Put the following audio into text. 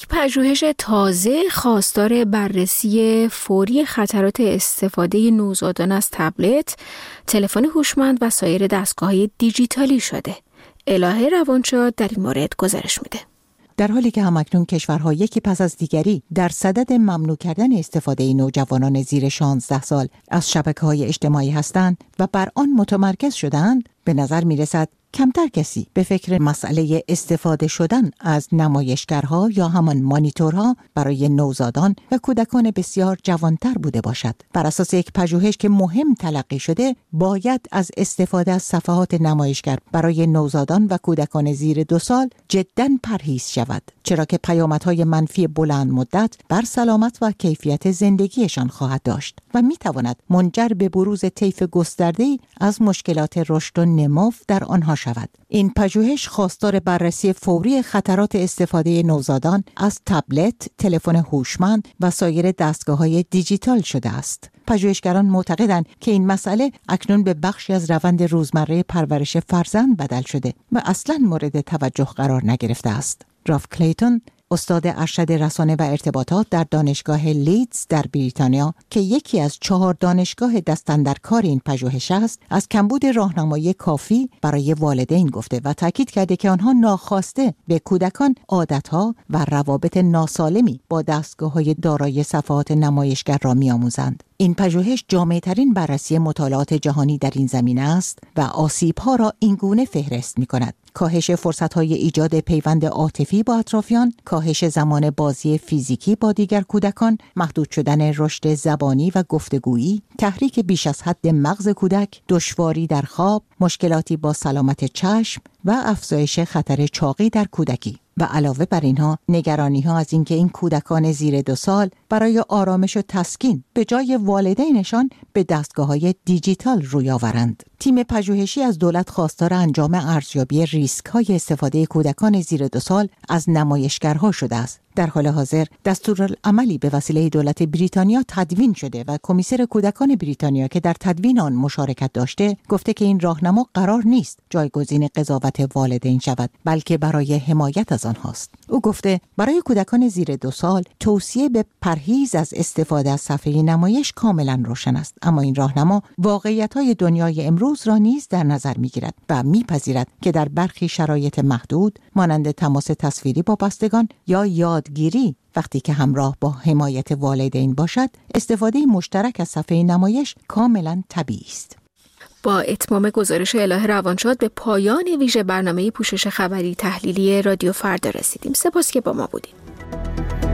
یک پژوهش تازه خواستار بررسی فوری خطرات استفاده نوزادان از تبلت، تلفن هوشمند و سایر دستگاه‌های دیجیتالی شده. الهه روانشاد در این مورد گزارش میده. در حالی که همکنون کشورها یکی پس از دیگری در صدد ممنوع کردن استفاده نوجوانان زیر 16 سال از شبکه‌های اجتماعی هستند و بر آن متمرکز شدند، به نظر می‌رسد کمتر کسی به فکر مسئله استفاده شدن از نمایشگرها یا همان مانیتورها برای نوزادان و کودکان بسیار جوانتر بوده باشد. بر اساس یک پژوهش که مهم تلقی شده، باید از استفاده از صفحات نمایشگر برای نوزادان و کودکان زیر 2 سال جداً پرهیز شود، چرا که پیامدهای منفی بلند مدت بر سلامت و کیفیت زندگیشان خواهد داشت و میتواند منجر به بروز طیف گسترده‌ای از مشکلات رشد و نمو در آنها شود. این پژوهش خواستار بررسی فوری خطرات استفاده نوزادان از تبلت، تلفن هوشمند و سایر دستگاه‌های دیجیتال شده است. پژوهشگران معتقدند که این مسئله اکنون به بخشی از روند روزمره پرورش فرزند بدل شده و اصلاً مورد توجه قرار نگرفته است. راف کلیتون، استاد ارشد رسانه و ارتباطات در دانشگاه لیدز در بریتانیا که یکی از 4 دانشگاه دستاندرکار این پژوهش است، از کمبود راهنمایی کافی برای والدین گفته و تاکید کرده که آنها ناخواسته به کودکان عادتها و روابط ناسالمی با دستگاه‌های دارای صفحات نمایشگر را می‌آموزند. این پژوهش جامع‌ترین بررسی مطالعات جهانی در این زمینه است و آسیب‌ها را اینگونه فهرست می‌کند: کاهش فرصت‌های ایجاد پیوند عاطفی با اطرافیان، کاهش زمان بازی فیزیکی با دیگر کودکان، محدود شدن رشد زبانی و گفتگویی، تحریک بیش از حد مغز کودک، دشواری در خواب، مشکلاتی با سلامت چشم و افزایش خطر چاقی در کودکی. و علاوه بر اینها نگرانی‌ها از اینکه این کودکان زیر 2 سال برای آرامش و تسکین به جای والدینشان به دستگاه‌های دیجیتال روی آورند. تیم پژوهشی از دولت خواستار انجام ارزیابی ریسک‌های استفاده کودکان زیر 2 سال از نمایشگرها شده است. در حال حاضر دستورالعملی به وسیله دولت بریتانیا تدوین شده و کمیسر کودکان بریتانیا که در تدوین آن مشارکت داشته گفته که این راهنما قرار نیست جایگزین قضاوت والدین شود، بلکه برای حمایت از آنهاست. او گفته برای کودکان زیر 2 سال توصیه به پرهیز از استفاده از صفحه نمایش کاملا روشن است، اما این راهنما واقعیت‌های دنیای امروز را نیز در نظر می‌گیرد و می‌پذیرد که در برخی شرایط محدود مانند تماس تصویری با بستگان یا یادگیری وقتی که همراه با حمایت والدین باشد، استفاده مشترک از صفحه نمایش کاملا طبیعی است. با اتمام گزارش الهه روانشاد به پایان ویژه برنامه پوشش خبری تحلیلی رادیو فردا رسیدیم. سپاس که با ما بودید.